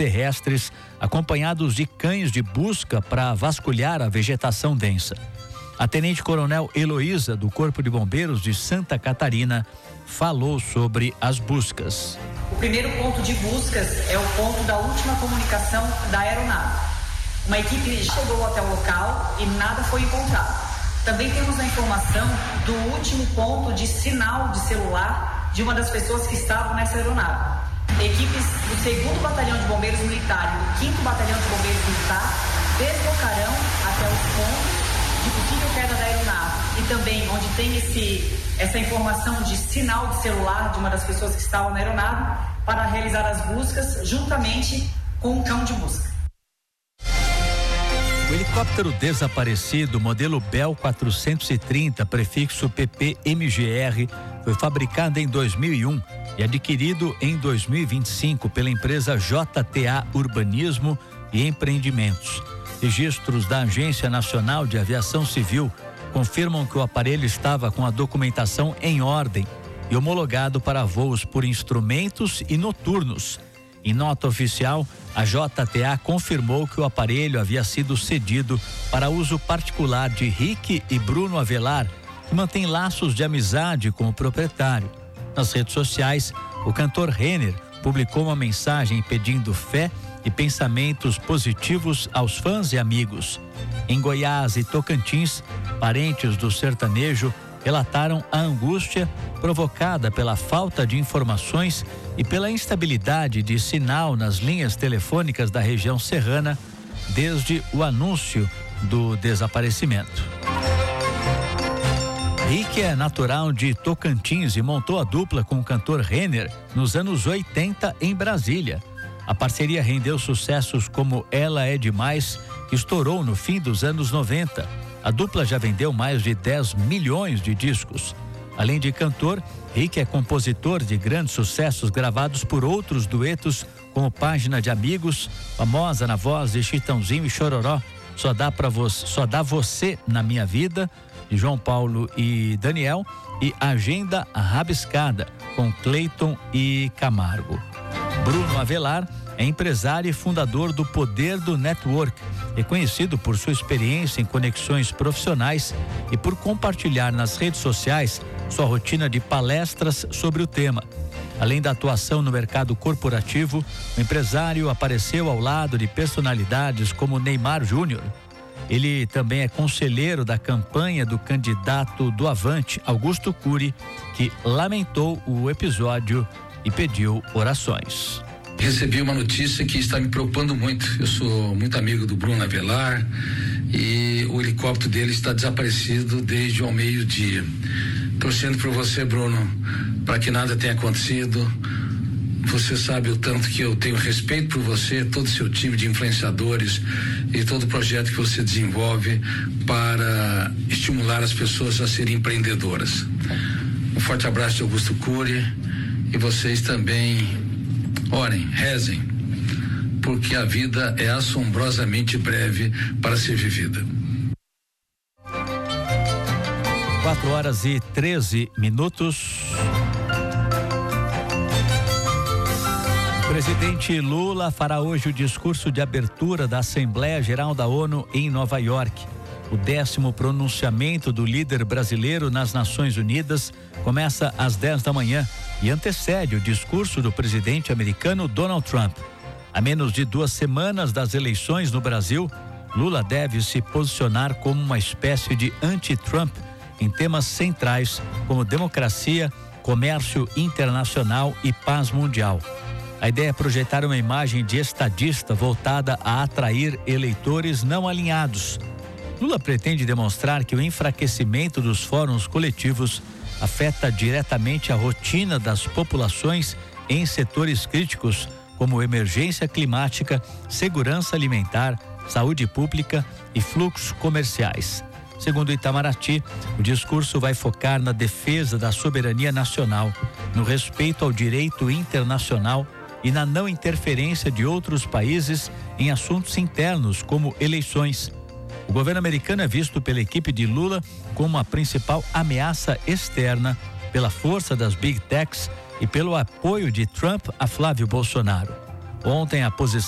terrestres, acompanhados de cães de busca para vasculhar a vegetação densa. A tenente-coronel Heloísa, do Corpo de Bombeiros de Santa Catarina, falou sobre as buscas. O primeiro ponto de buscas é o ponto da última comunicação da aeronave. Uma equipe chegou até o local e nada foi encontrado. Também temos a informação do último ponto de sinal de celular de uma das pessoas que estavam nessa aeronave. Equipes do 2º Batalhão de Bombeiros Militar e do 5º Batalhão de Bombeiros Militar deslocarão até os pontos de possível queda da aeronave e também onde tem essa informação de sinal de celular de uma das pessoas que estavam na aeronave para realizar as buscas juntamente com o cão de busca. O helicóptero desaparecido, modelo Bell 430, prefixo PPMGR, foi fabricado em 2001 e adquirido em 2025 pela empresa JTA Urbanismo e Empreendimentos. Registros da Agência Nacional de Aviação Civil confirmam que o aparelho estava com a documentação em ordem e homologado para voos por instrumentos e noturnos. Em nota oficial, a JTA confirmou que o aparelho havia sido cedido para uso particular de Rick e Bruno Avelar, que mantém laços de amizade com o proprietário. Nas redes sociais, o cantor Renner publicou uma mensagem pedindo fé e pensamentos positivos aos fãs e amigos. Em Goiás e Tocantins, parentes do sertanejo relataram a angústia provocada pela falta de informações e pela instabilidade de sinal nas linhas telefônicas da região serrana desde o anúncio do desaparecimento. Rick é natural de Tocantins e montou a dupla com o cantor Renner nos anos 80 em Brasília. A parceria rendeu sucessos como Ela é Demais, que estourou no fim dos anos 90. A dupla já vendeu mais de 10 milhões de discos. Além de cantor, Rick é compositor de grandes sucessos gravados por outros duetos, como Página de Amigos, famosa na voz de Chitãozinho e Chororó, Só dá Você na Minha Vida, de João Paulo e Daniel, e Agenda Rabiscada, com Cleiton e Camargo. Bruno Avelar é empresário e fundador do Poder do Network, reconhecido por sua experiência em conexões profissionais e por compartilhar nas redes sociais sua rotina de palestras sobre o tema. Além da atuação no mercado corporativo, o empresário apareceu ao lado de personalidades como Neymar Júnior. Ele também é conselheiro da campanha do candidato do Avante, Augusto Cury, que lamentou o episódio e pediu orações. Recebi uma notícia que está me preocupando muito. Eu sou muito amigo do Bruno Avelar e o helicóptero dele está desaparecido desde o meio-dia. Torcendo por você, Bruno, para que nada tenha acontecido. Você sabe o tanto que eu tenho respeito por você, todo o seu time de influenciadores e todo o projeto que você desenvolve para estimular as pessoas a serem empreendedoras. Um forte abraço de Augusto Cury e vocês também orem, rezem, porque a vida é assombrosamente breve para ser vivida. 4h13. O presidente Lula fará hoje o discurso de abertura da Assembleia Geral da ONU em Nova York. O 10º pronunciamento do líder brasileiro nas Nações Unidas começa às 10 da manhã e antecede o discurso do presidente americano Donald Trump. A menos de 2 semanas das eleições no Brasil, Lula deve se posicionar como uma espécie de anti-Trump em temas centrais como democracia, comércio internacional e paz mundial. A ideia é projetar uma imagem de estadista voltada a atrair eleitores não alinhados. Lula pretende demonstrar que o enfraquecimento dos fóruns coletivos afeta diretamente a rotina das populações em setores críticos, como emergência climática, segurança alimentar, saúde pública e fluxos comerciais. Segundo Itamaraty, o discurso vai focar na defesa da soberania nacional, no respeito ao direito internacional e na não interferência de outros países em assuntos internos, como eleições. O governo americano é visto pela equipe de Lula como a principal ameaça externa, pela força das Big Techs e pelo apoio de Trump a Flávio Bolsonaro. Ontem, a posição